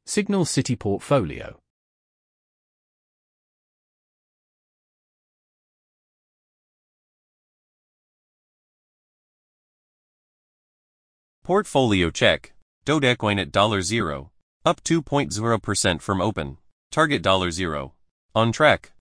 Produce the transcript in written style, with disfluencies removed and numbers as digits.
Signal City Portfolio. Portfolio check. Dogecoin at $0, up 2.0% from open. Target $0. On track.